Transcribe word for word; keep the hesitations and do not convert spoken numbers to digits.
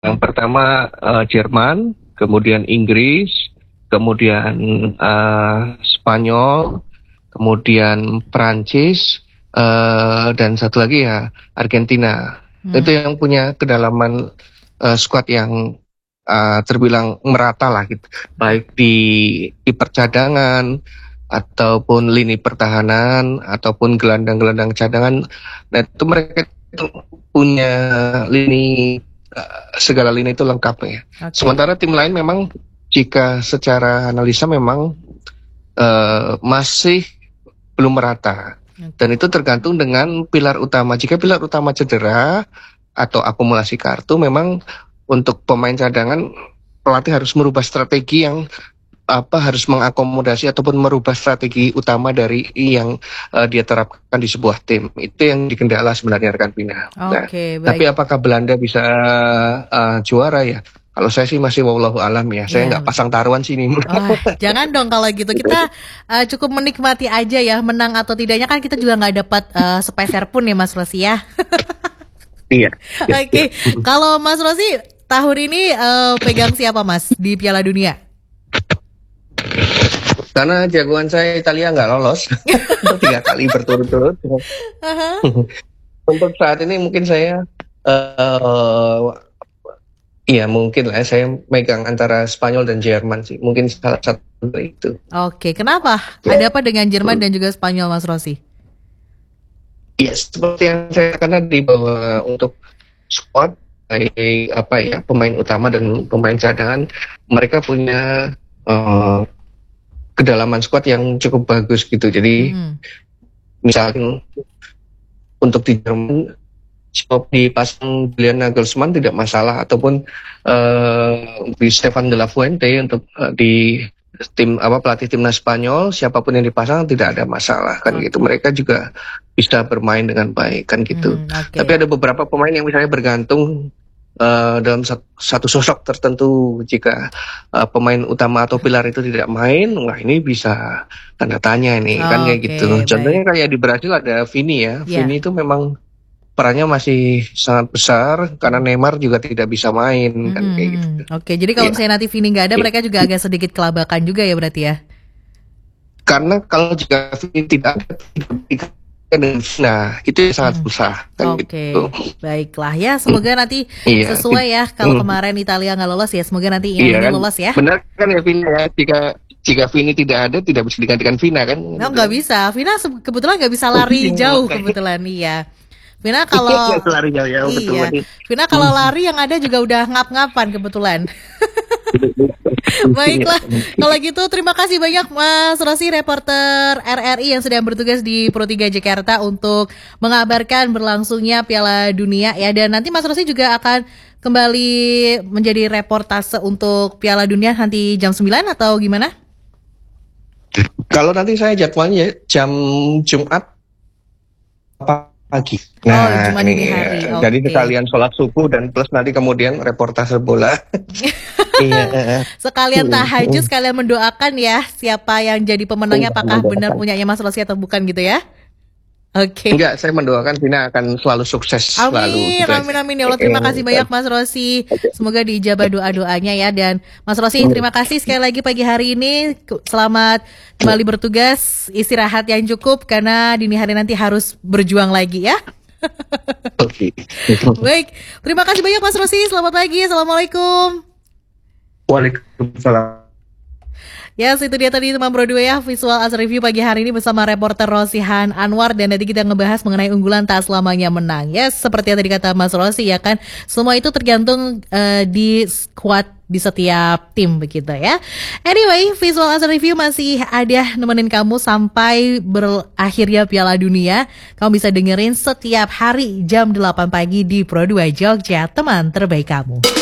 Yang pertama uh, Jerman, kemudian Inggris, kemudian uh, Spanyol, kemudian Prancis, uh, dan satu lagi ya Argentina. Hmm. Itu yang punya kedalaman uh, skuad yang uh, terbilang merata lah gitu, baik di kiper cadangan ataupun lini pertahanan ataupun gelandang-gelandang cadangan. Nah itu mereka itu punya lini uh, segala lini itu lengkap ya. Okay. Sementara tim lain memang jika secara analisa memang uh, masih belum merata. Okay. Dan itu tergantung dengan pilar utama. Jika pilar utama cedera atau akumulasi kartu, memang untuk pemain cadangan pelatih harus merubah strategi yang apa harus mengakomodasi ataupun merubah strategi utama dari yang uh, dia terapkan di sebuah tim. Itu yang dikendala sebenarnya rekan Pina. Okay, nah, tapi apakah Belanda bisa uh, juara ya? Kalau saya sih masih wallahu alam ya. Saya nggak yeah. pasang taruhan sini. Oh, jangan dong kalau gitu. Kita uh, cukup menikmati aja ya, menang atau tidaknya kan kita juga nggak dapat uh, sepeser pun ya Mas Rossi ya. Iya. Oke, okay. Kalau Mas Rossi tahun ini uh, pegang siapa Mas di Piala Dunia? Karena jagoan saya Italia nggak lolos tiga kali berturut-turut. Uh-huh. Untuk saat ini mungkin saya, uh, iya mungkin lah saya megang antara Spanyol dan Jerman sih. Mungkin salah satu dari itu. Oke, kenapa? Ya. Ada apa dengan Jerman dan juga Spanyol, Mas Rossi? Iya, seperti yang saya katakan di bawah untuk squad, baik apa ya pemain utama dan pemain cadangan, mereka punya uh, kedalaman squad yang cukup bagus gitu. Jadi hmm. misalkan untuk di Jerman dipasang Julian Nagelsmann tidak masalah, ataupun uh, di Stefan de la Fuente untuk uh, di tim apa pelatih timnas Spanyol, siapapun yang dipasang tidak ada masalah kan okay. gitu. Mereka juga bisa bermain dengan baik kan gitu. Hmm, okay. Tapi ada beberapa pemain yang misalnya bergantung Uh, dalam satu, satu sosok tertentu. Jika uh, pemain utama atau pilar itu tidak main, wah ini bisa tanda tanya nih oh, kan kayak okay, gitu. Contohnya baik. Kayak di Brasil ada Vini ya. Yeah. Vini itu memang perannya masih sangat besar karena Neymar juga tidak bisa main hmm, kan kayak gitu. Oke, okay, jadi kalau yeah. misalnya nanti Vini nggak ada, yeah. mereka juga agak sedikit kelabakan juga ya berarti ya. Karena kalau jika Vini tidak ada, nah itu yang sangat susah kan Oke, okay. gitu. Baiklah ya, semoga nanti iya. sesuai ya. Kalau hmm. kemarin Italia nggak lolos ya, semoga nanti yang iya, ini kan? lolos ya. Benar kan ya Vina ya, jika jika Vini tidak ada tidak bisa digantikan Vina kan? Nah, nggak bisa, Vina kebetulan nggak bisa lari jauh kebetulan iya. Vina kalau lari jauh ya, betul iya. Vina kalau lari yang ada juga udah ngap-ngapan kebetulan. Baiklah, kalau gitu terima kasih banyak Mas Rossi, reporter R R I yang sedang bertugas di Pro tiga Jakarta untuk mengabarkan berlangsungnya Piala Dunia ya. Dan nanti Mas Rossi juga akan kembali menjadi reportase untuk Piala Dunia nanti jam sembilan atau gimana? Kalau nanti saya jadwalnya jam Jumat pagi. Nah, oh, cuma dini hari. Okay. Jadi sekalian sholat subuh dan plus nanti kemudian reportase bola. Iya. Sekalian tahajud, sekalian mendoakan ya siapa yang jadi pemenangnya, apakah benar punyanya Mas Rossi atau bukan gitu ya? Oke. Okay. Enggak, saya mendoakan Vina akan selalu sukses. Amin, selalu, amin, amin ya Allah. Terima kasih banyak Mas Rossi. Semoga diijabah doa-doanya ya. Dan Mas Rossi, terima kasih sekali lagi pagi hari ini. Selamat kembali bertugas, istirahat yang cukup karena dini hari nanti harus berjuang lagi ya. Oke. Baik, terima kasih banyak Mas Rossi. Selamat pagi, assalamualaikum. Waalaikumsalam. Ya, yes, itu dia tadi teman Bro dua ya, Visual as Review pagi hari ini bersama reporter Rosihan Anwar. Dan nanti kita ngebahas mengenai unggulan tak selamanya menang. Ya, yes, seperti yang tadi kata Mas Rossi ya kan, semua itu tergantung uh, di squad di setiap tim begitu ya. Anyway, Visual as Review masih ada nemenin kamu sampai berakhirnya Piala Dunia. Kamu bisa dengerin setiap hari jam delapan pagi di Pro dua Jogja, teman terbaik kamu.